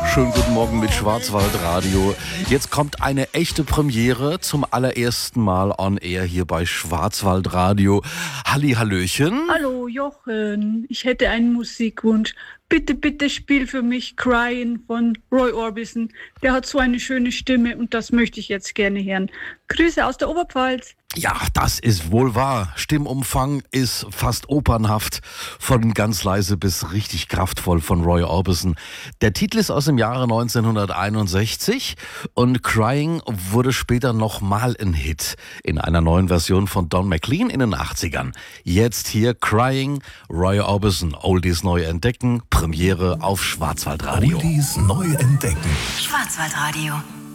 Schönen guten Morgen mit Schwarzwaldradio. Jetzt kommt eine echte Premiere zum allerersten Mal on air hier bei Schwarzwaldradio. Hallihallöchen. Hallo Jochen, ich hätte einen Musikwunsch. Bitte, bitte spiel für mich Crying von Roy Orbison. Der hat so eine schöne Stimme und das möchte ich jetzt gerne hören. Grüße aus der Oberpfalz. Ja, das ist wohl wahr. Stimmumfang ist fast opernhaft, von ganz leise bis richtig kraftvoll von Roy Orbison. Der Titel ist aus dem Jahre 1961 und Crying wurde später nochmal ein Hit in einer neuen Version von Don McLean in den 80ern. Jetzt hier Crying, Roy Orbison, Oldies neu entdecken, Premiere auf Schwarzwaldradio. Oldies neu entdecken. Schwarzwaldradio.